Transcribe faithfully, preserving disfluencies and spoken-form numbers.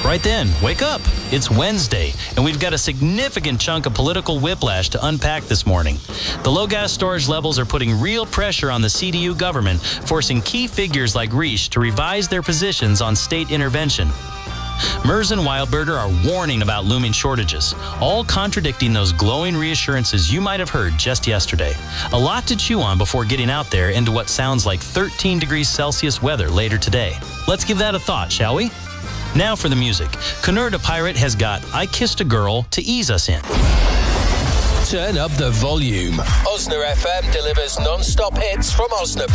Right then, wake up. It's Wednesday, and we've got a significant chunk of political whiplash to unpack this morning. The low gas storage levels are putting real pressure on the C D U government, forcing key figures like Risch to revise their positions on state intervention. MERS and Wildberger are warning about looming shortages, all contradicting those glowing reassurances you might have heard just yesterday. A lot to chew on before getting out there into what sounds like thirteen degrees Celsius weather later today. Let's give that a thought, shall we? Now for the music. Kunur the Pirate has got I Kissed a Girl to ease us in. Turn up the volume. Osna F M delivers non-stop hits from Osna